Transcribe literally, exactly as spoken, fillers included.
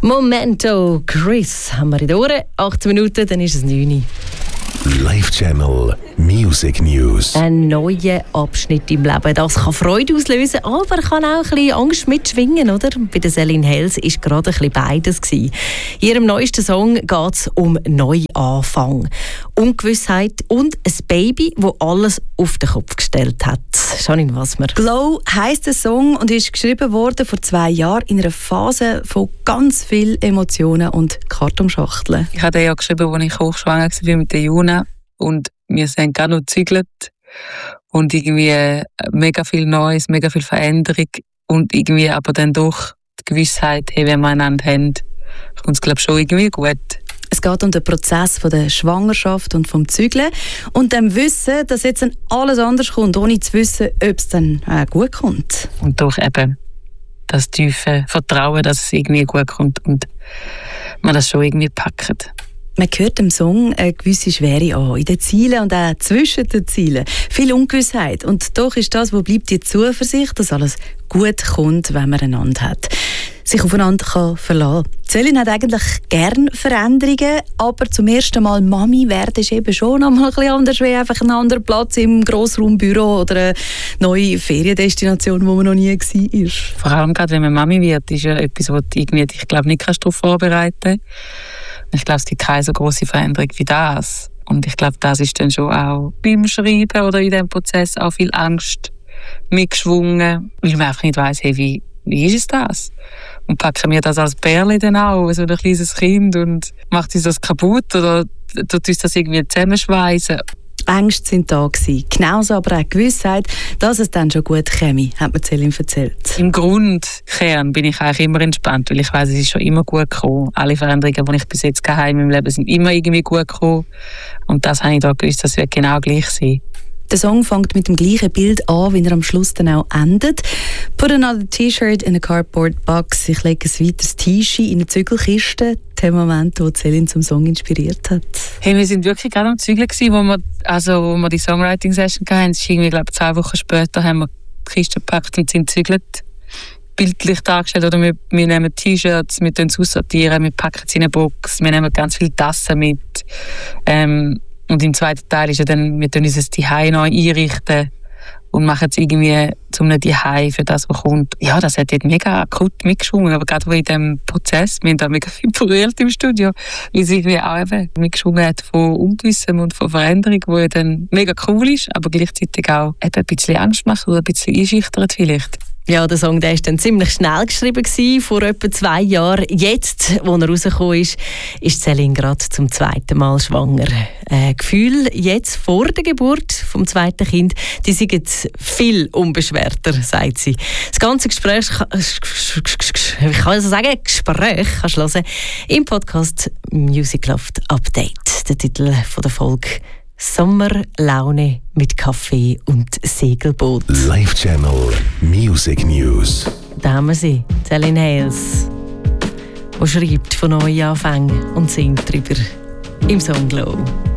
Momento, Chris, haben wir in der Ohren. acht Minuten, dann ist es neun. Live Channel Music News. Ein neuer Abschnitt im Leben. Das kann Freude auslösen, aber kann auch ein bisschen Angst mitschwingen, oder? Bei der Celine Hales war gerade ein bisschen beides gewesen. In ihrem neuesten Song geht es um Neuanfang, Ungewissheit und ein Baby, das alles auf den Kopf gestellt hat. Janine Wassmer. «Glow» heisst der Song und ist geschrieben worden vor zwei Jahren in einer Phase von ganz vielen Emotionen und Kartonschachteln. Ich habe den ja geschrieben, als ich hochschwanger war mit der Juna. Und wir sind gerade noch gezügelt. Und irgendwie mega viel Neues, mega viel Veränderung. Und irgendwie aber dann doch die Gewissheit, hey, wenn wir einander haben, kommt es, glaube ich, schon irgendwie gut. Es geht um den Prozess von der Schwangerschaft und vom Zügeln und dem Wissen, dass jetzt dann alles anders kommt, ohne zu wissen, ob es dann äh, gut kommt. Und doch eben das tiefe Vertrauen, dass es irgendwie gut kommt und man das schon irgendwie packt. Man hört im Song eine gewisse Schwere an, in den Zielen und auch zwischen den Zielen. Viel Ungewissheit. Und doch ist das, wo bleibt die Zuversicht, dass alles gut kommt, wenn man einander hat. Sich aufeinander kann verlassen. Celine hat eigentlich gerne Veränderungen, aber zum ersten Mal Mami werden ist eben schon einmal ein bisschen anders, wie einfach ein anderer Platz im Grossraumbüro oder eine neue Feriendestination, wo man noch nie war. Vor allem gerade, wenn man Mami wird, ist ja etwas, was du irgendwie, ich glaube, nicht darauf vorbereiten kannst. Ich glaube, es gibt keine so grosse Veränderung wie das. Und ich glaube, das ist dann schon auch beim Schreiben oder in diesem Prozess auch viel Angst mitgeschwungen, weil man einfach nicht weiss, hey, wie, wie ist es das? Und packen wir das als Perle dann auch, so ein kleines Kind, und macht uns das kaputt oder tut uns das irgendwie zusammenschweissen? Ängste sind da gewesen. Genauso aber auch die Gewissheit, dass es dann schon gut käme, hat mir Celine erzählt. Im Grundkern bin ich eigentlich immer entspannt, weil ich weiss, es ist schon immer gut gekommen. Alle Veränderungen, die ich bis jetzt hatte in meinem Leben, sind immer irgendwie gut gekommen. Und das habe ich da gewusst, das wird genau gleich sein. Der Song fängt mit dem gleichen Bild an, wie er am Schluss dann auch endet. «Put another T-Shirt in a cardboard box». Ich lege ein weiteres T-Shirt in eine Zügelkiste. Der Moment, der Celine zum Song inspiriert hat. Hey, wir sind wirklich gerade am Zügeln gewesen, wo wir, also, wo wir die Songwriting-Session hatten. Es ist irgendwie, glaube ich, zwei Wochen später haben wir die Kiste gepackt und sind gezügelt. Bildlich dargestellt. Oder wir, wir nehmen T-Shirts, wir tun es aussortieren, wir packen es in eine Box, wir nehmen ganz viele Tassen mit. Ähm, Und im zweiten Teil ist ja dann, wir tun uns das Zuhause neu einrichten und machen es irgendwie zu einem Zuhause für das, was kommt. Ja, das hat jetzt mega akut mitgeschwungen, aber gerade in diesem Prozess, wir haben da mega viel berührt im Studio, weil es irgendwie auch eben mitgeschwungen hat von Ungewissem und von Veränderung, die ja dann mega cool ist, aber gleichzeitig auch eben ein bisschen Angst macht oder ein bisschen einschüchtert vielleicht. Ja, der Song der war dann ziemlich schnell geschrieben, gewesen, vor etwa zwei Jahren. Jetzt, wo er rausgekommen ist, ist Celine gerade zum zweiten Mal schwanger. Äh, Gefühl jetzt vor der Geburt vom zweiten Kind, die sind jetzt viel unbeschwerter, sagt sie. Das ganze Gespräch, ich kann also sagen, Gespräch kannst du hören im Podcast Music Loft Update. Der Titel von der Folge: Sommerlaune mit Kaffee und Segelboot. Live Channel Music News. Da haben wir sie, Celine Hales, die schreibt von Neuanfängen und singt darüber im Song «Glow».